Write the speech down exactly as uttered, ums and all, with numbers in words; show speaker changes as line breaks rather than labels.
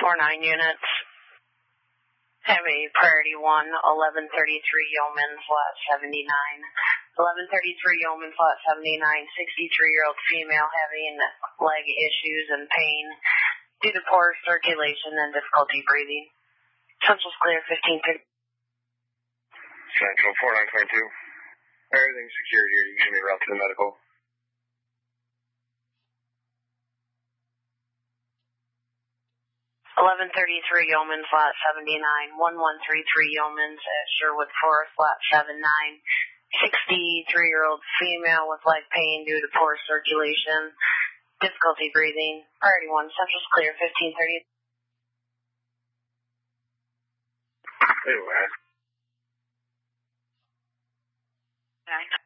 four nine units. Have a priority one, eleven thirty-three Yeoman, flat seventy-nine. eleven thirty-three Yeoman, flat seventy-nine, sixty-three-year-old female having leg issues and pain due to poor circulation and difficulty breathing. Central's clear, fifteen thirty.
Central, four nine twenty-two. Everything's secured here. You can give me a route to the medical.
eleven thirty-three Yeoman, flat seventy-nine. one one three three Yeoman's at Sherwood Forest, flat seven nine. sixty-three-year-old female with leg pain due to poor circulation, difficulty breathing. Priority one, Central's clear, fifteen thirty.
Anyway.
Nine.